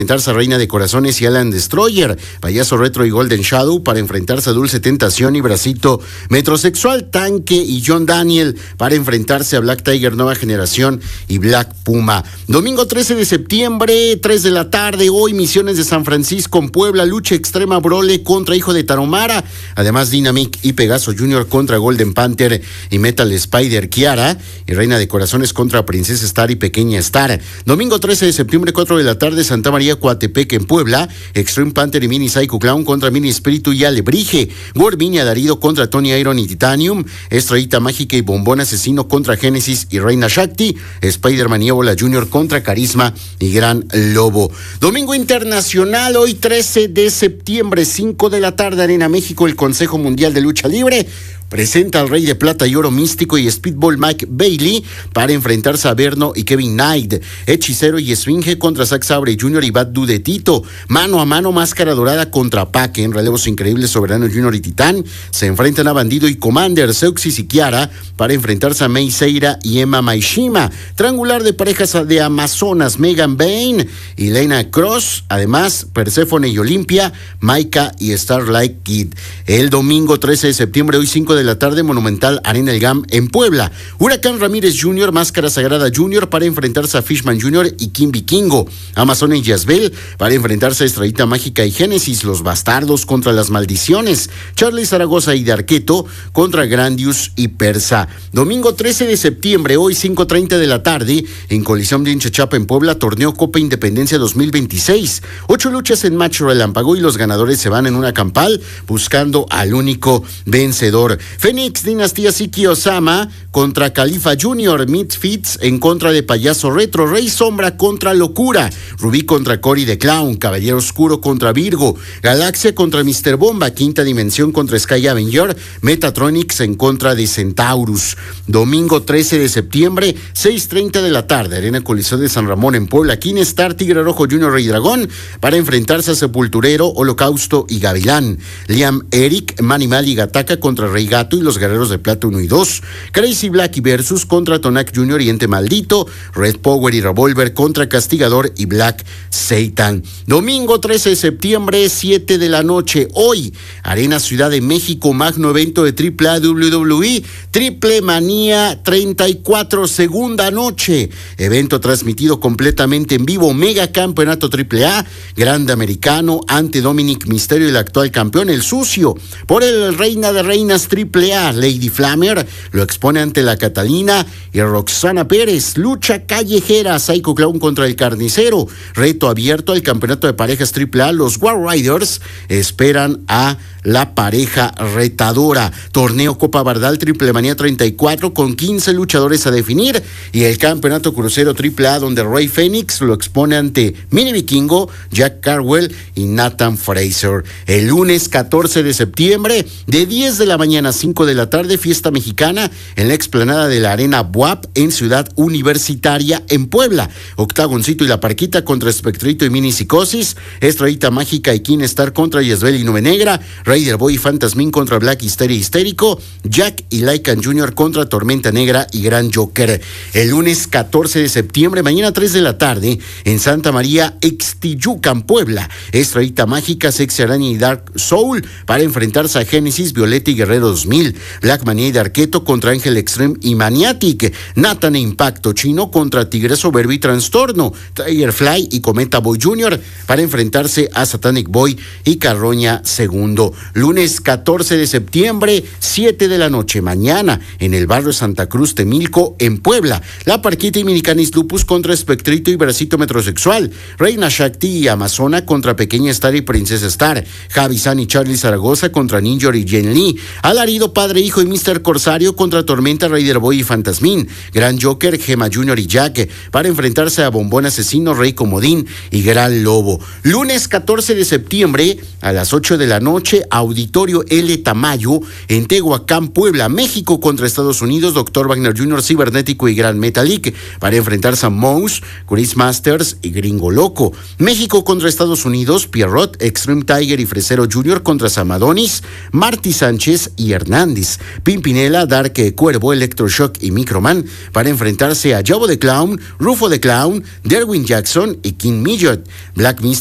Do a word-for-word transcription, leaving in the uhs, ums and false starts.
enfrentarse a Reina de Corazones y Alan Destroyer, Payaso Retro y Golden Shadow para enfrentarse a Dulce Tentación y Bracito Metrosexual, Tanque y John Daniel para enfrentarse a Black Tiger Nueva Generación y Black Puma. Domingo trece de septiembre, tres de la tarde, hoy Misiones de San Francisco en Puebla, lucha extrema Brole contra Hijo de Tarahumara, además Dynamic y Pegaso Junior contra Golden Panther y Metal Spider Kiara, y Reina de Corazones contra Princesa Star y Pequeña Star. Domingo trece de septiembre, cuatro de la tarde, Santa María Coatepec en Puebla, Extreme Panther y Mini Psycho Clown contra Mini Espíritu y Alebrije, Gormini Adarido contra Tony Iron y Titanium, Estrellita Mágica y Bombón Asesino contra Génesis y Reina Shakti, Spider-Man y Ébola Junior contra Carisma y Gran Lobo. Domingo internacional, hoy trece de septiembre, cinco de la tarde, Arena México, el Consejo Mundial de Lucha Libre presenta al Rey de Plata y Oro Místico y Speedball Mike Bailey para enfrentarse a Verno y Kevin Knight, Hechicero y Esfinge contra Zack Sabre Junior y Bad Dude Tito, mano a mano Máscara Dorada contra Paque, en relevos increíbles Soberano Junior y Titán se enfrentan a Bandido y Commander, Seuxis y Kiara para enfrentarse a Mei Seira y Emma Maishima, triangular de parejas de Amazonas, Megan Bane y Lena Cross, además Perséfone y Olimpia, Maika y Starlight Kid. El domingo trece de septiembre, hoy cinco de la tarde, Monumental Arena El Gam en Puebla, Huracán Ramírez Junior, Máscara Sagrada Junior para enfrentarse a Fishman Junior y Kim Vikingo, Amazon y Yazbel para enfrentarse a Estrellita Mágica y Génesis, Los Bastardos contra Las Maldiciones, Charlie Zaragoza y Darqueto contra Grandius y Persa. Domingo trece de septiembre, hoy cinco treinta de la tarde, en Coliseum de Inchachapa en Puebla, Torneo Copa Independencia dos mil veintiséis, ocho luchas en Match Relámpago y los ganadores se van en una campal buscando al único vencedor. Fénix Dinastía Siki Osama contra Califa Junior, Misfits en contra de Payaso Retro, Rey Sombra contra Locura, Rubí contra Cory the Clown, Caballero Oscuro contra Virgo, Galaxia contra mister Bomba, Quinta Dimensión contra Sky Avenger, Metatronics en contra de Centaurus. Domingo trece de septiembre, seis treinta de la tarde, Arena Coliseo de San Ramón en Puebla, King Star, Tigre Rojo Junior Rey Dragón para enfrentarse a Sepulturero, Holocausto y Gavilán, Liam Eric, Manimal y Gataka contra Rey Gato y los Guerreros de Plata uno y dos, Crazy Black y Versus contra Tonak Junior y Ente Maldito, Red Power y Revolver contra Castigador y Black Satan. Domingo trece de septiembre, siete de la noche, hoy, Arena Ciudad de México, magno evento de Triple A W W E, Triple Manía treinta y cuatro, segunda noche, evento transmitido completamente en vivo, mega campeonato Triple A, Grande Americano ante Dominic Mysterio y el actual campeón, el Sucio, por el Reina de Reinas Triple A, Lady Flammer lo expone ante la Catalina y Roxana Pérez, lucha callejera, Psycho Clown contra el Carnicero, reto abierto al campeonato de parejas Triple A, los War Riders esperan a la pareja retadora, torneo Copa Bardal Triple Manía treinta y cuatro con quince luchadores a definir y el campeonato crucero Triple A donde Rey Fénix lo expone ante Mini Vikingo, Jack Carwell y Nathan Fraser. El lunes catorce de septiembre de diez de la mañana a cinco de la tarde, fiesta mexicana en la explanada de la Arena B U A P en Ciudad Universitaria en Puebla, Octagoncito y la Parquita contra Espectrito y Mini Psicosis, Estrellita Mágica y King Star contra Yesbel y Nube Negra, Raider Boy y Fantasmin contra Black Histeria Histérico, Jack y Lycan Junior contra Tormenta Negra y Gran Joker. El lunes catorce de septiembre, mañana tres de la tarde, en Santa María, Ixtiyucan, Puebla, Estrellita Mágica, Sexy Araña y Dark Soul para enfrentarse a Génesis, Violeta y Guerrero dos mil, Black Mania y Darqueto contra Ángel Extreme y Maniatic, Nathan e Impacto Chino contra Tigre Soberbio y Trastorno, Tiger Fly y Cometa Boy Junior para enfrentarse a Satanic Boy y Carroña segundo. Lunes catorce de septiembre, siete de la noche, mañana, en el barrio Santa Cruz Temilco, en Puebla, La Parquita y Minicanis Lupus contra Espectrito y Bracito Metrosexual, Reina Shakti y Amazona contra Pequeña Star y Princesa Star, Javi San y Charlie Zaragoza contra Ninja y Jen Lee, Alarido Padre Hijo y mister Corsario contra Tormenta, Raider Boy y Fantasmin, Gran Joker, Gema Junior y Jack para enfrentarse a Bombón Asesino, Rey Comodín y Gran Lobo. Lunes catorce de septiembre a las ocho de la noche, Auditorio L. Tamayo en Tehuacán, Puebla, México contra Estados Unidos, Doctor Wagner Junior, Cibernético y Gran Metalik para enfrentarse a Mouse, Chris Masters y Gringo Loco. México contra Estados Unidos, Pierrot, Extreme Tiger y Fresero Junior contra Samadonis, Marty Sánchez y Hernández. Pimpinela, Dark Cuervo, Electroshock y Microman para enfrentarse a Jabo the Clown, Rufo the Clown, Derwin Jackson y King Midget, Black